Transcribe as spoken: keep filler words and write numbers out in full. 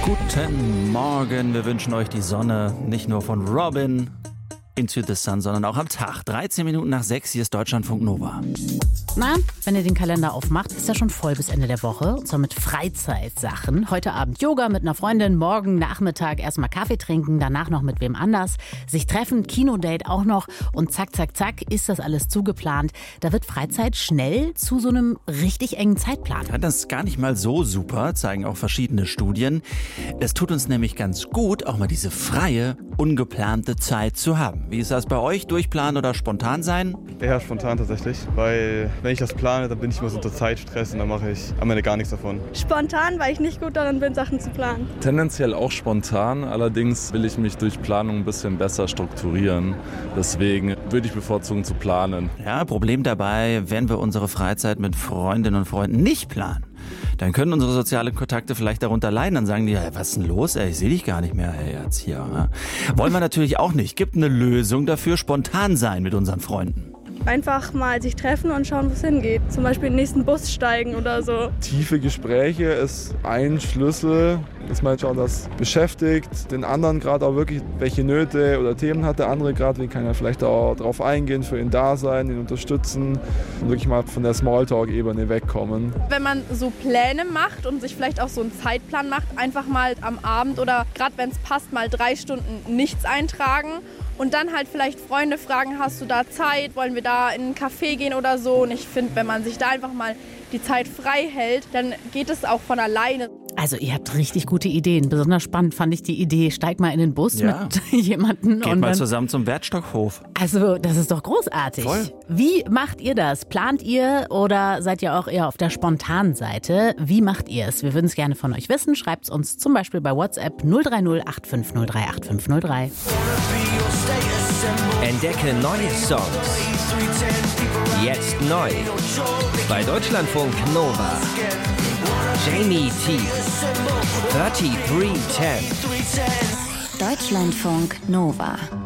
Guten Morgen, wir wünschen euch die Sonne, nicht nur von Robin Into the Sun, sondern auch am Tag. dreizehn Minuten nach sechs, hier ist Deutschlandfunk Nova. Na, wenn ihr den Kalender aufmacht, ist er schon voll bis Ende der Woche. Und zwar mit Freizeitsachen. Heute Abend Yoga mit einer Freundin, morgen Nachmittag erstmal Kaffee trinken, danach noch mit wem anders. Sich treffen, Kinodate auch noch und zack, zack, zack ist das alles zugeplant. Da wird Freizeit schnell zu so einem richtig engen Zeitplan. Ja, das ist gar nicht mal so super, zeigen auch verschiedene Studien. Es tut uns nämlich ganz gut, auch mal diese freie, ungeplante Zeit zu haben. Wie ist das bei euch? Durchplanen oder spontan sein? Eher spontan tatsächlich, weil wenn ich das plane, dann bin ich immer so unter Zeitstress und dann mache ich am Ende gar nichts davon. Spontan, weil ich nicht gut darin bin, Sachen zu planen. Tendenziell auch spontan, allerdings will ich mich durch Planung ein bisschen besser strukturieren. Deswegen würde ich bevorzugen zu planen. Ja, Problem dabei, wenn wir unsere Freizeit mit Freundinnen und Freunden nicht planen, dann können unsere sozialen Kontakte vielleicht darunter leiden. Dann sagen die, ja, was ist denn los? Ey, ich sehe dich gar nicht mehr, ey, jetzt hier. Ja. Wollen wir natürlich auch nicht. Gibt eine Lösung dafür, spontan sein mit unseren Freunden. Einfach mal sich treffen und schauen, wo es hingeht. Zum Beispiel in den nächsten Bus steigen oder so. Tiefe Gespräche ist ein Schlüssel, dass man schaut, das beschäftigt den anderen gerade auch wirklich, welche Nöte oder Themen hat der andere gerade, wie kann er vielleicht auch darauf eingehen, für ihn da sein, ihn unterstützen und wirklich mal von der Smalltalk-Ebene wegkommen. Wenn man so Pläne macht und sich vielleicht auch so einen Zeitplan macht, einfach mal am Abend oder gerade wenn es passt, mal drei Stunden nichts eintragen. Und dann halt vielleicht Freunde fragen, hast du da Zeit, wollen wir da in einen Café gehen oder so. Und ich finde, wenn man sich da einfach mal die Zeit frei hält, dann geht es auch von alleine. Also ihr habt richtig gute Ideen. Besonders spannend fand ich die Idee, steig mal in den Bus Ja. mit jemandem. Geht und mal dann, zusammen zum Wertstoffhof. Also das ist doch großartig. Voll. Wie macht ihr das? Plant ihr oder seid ihr auch eher auf der spontanen Seite? Wie macht ihr es? Wir würden es gerne von euch wissen. Schreibt es uns zum Beispiel bei WhatsApp null drei null acht fünf null drei acht fünf null drei. Entdecke neue Songs. Jetzt neu. Bei Deutschlandfunk Nova. Jamie T. drei drei eins null. Deutschlandfunk Nova.